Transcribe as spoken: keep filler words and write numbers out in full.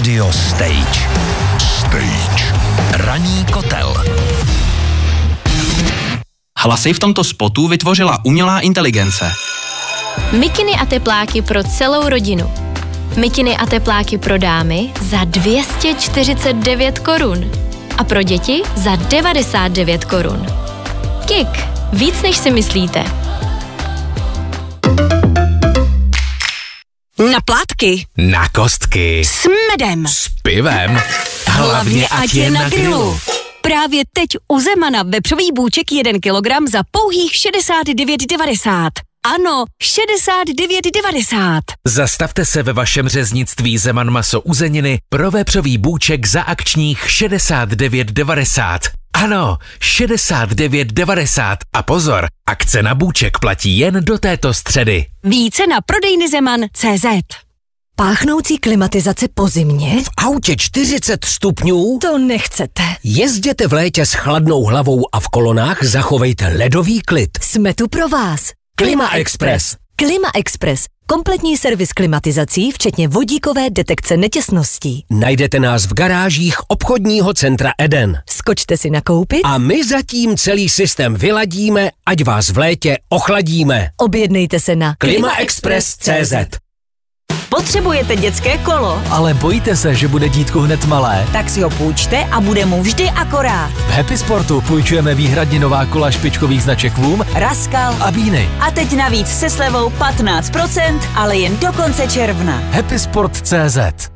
Radio Stage. Stage. Ranní kotel. Hlasy v tomto spotu vytvořila umělá inteligence. Mikiny a tepláky pro celou rodinu. Mikiny a tepláky pro dámy za dvě stě čtyřicet devět korun. A pro děti za devadesát devět korun. Kik. Víc než si myslíte. Na plátky. Na kostky. S medem. S pivem. Hlavně ať je na grilu. Právě teď u Zemana vepřový bůček jeden kilogram za pouhých šedesát devět devadesát. Ano, šedesát devět devadesát. Zastavte se ve vašem řeznictví Zeman maso uzeniny pro vepřový bůček za akčních šedesát devět devadesát. Ano, šedesát devět devadesát. A pozor, akce na bůček platí jen do této středy. Více na prodejny Zeman tečka cé zet. Páchnoucí klimatizace po zimě? V autě čtyřicet stupňů? To nechcete. Jezděte v létě s chladnou hlavou a v kolonách zachovejte ledový klid. Jsme tu pro vás. Klima Express. Klima Express. Kompletní servis klimatizací, včetně vodíkové detekce netěsností. Najdete nás v garážích obchodního centra Eden. Skočte si nakoupit a my zatím celý systém vyladíme, ať vás v létě ochladíme. Objednejte se na klima express tečka cé zet. Potřebujete dětské kolo? Ale bojíte se, že bude dítku hned malé? Tak si ho půjčte a bude mu vždy akorát. V Happy Sportu půjčujeme výhradně nová kola špičkových značek Voom, Rascal a Bíny. A teď navíc se slevou patnáct procent, ale jen do konce června. Happy Sport tečka cé zet.